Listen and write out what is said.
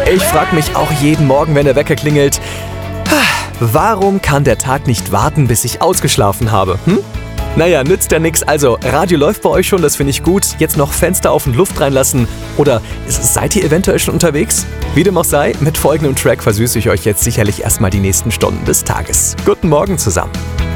Ich frage mich auch jeden Morgen, wenn der Wecker klingelt, warum kann der Tag nicht warten, bis ich ausgeschlafen habe? Naja, nützt ja nix. Also, Radio läuft bei euch schon, das finde ich gut. Jetzt noch Fenster auf und Luft reinlassen. Oder seid ihr eventuell schon unterwegs? Wie dem auch sei, mit folgendem Track versüße ich euch jetzt sicherlich erstmal die nächsten Stunden des Tages. Guten Morgen zusammen.